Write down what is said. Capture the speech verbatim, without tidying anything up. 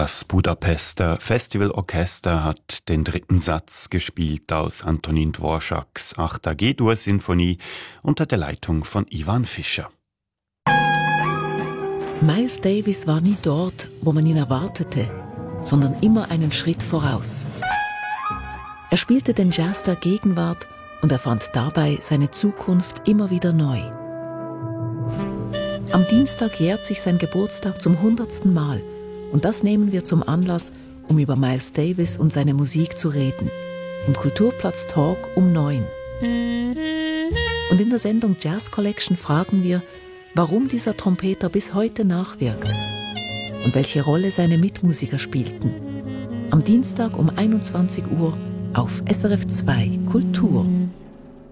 Das Budapester Festivalorchester hat den dritten Satz gespielt aus Antonin Dvoraks achter G-Dur-Sinfonie unter der Leitung von Ivan Fischer. Miles Davis war nie dort, wo man ihn erwartete, sondern immer einen Schritt voraus. Er spielte den Jazz der Gegenwart und erfand dabei seine Zukunft immer wieder neu. Am Dienstag jährt sich sein Geburtstag zum hundertsten Mal und das nehmen wir zum Anlass, um über Miles Davis und seine Musik zu reden. Im Kulturplatz Talk um neun. Und in der Sendung Jazz Collection fragen wir, warum dieser Trompeter bis heute nachwirkt und welche Rolle seine Mitmusiker spielten. Am Dienstag um einundzwanzig Uhr auf S R F zwei Kultur.